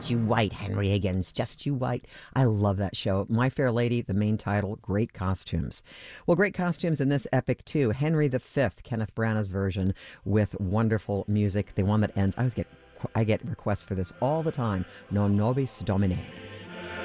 Just You Wait, Henry Higgins, Just You Wait. I love that show. My Fair Lady, the main title, great costumes. Well, great costumes in this epic too. Henry V, Kenneth Branagh's version with wonderful music. The one that ends, I get requests for this all the time. Non nobis Domine.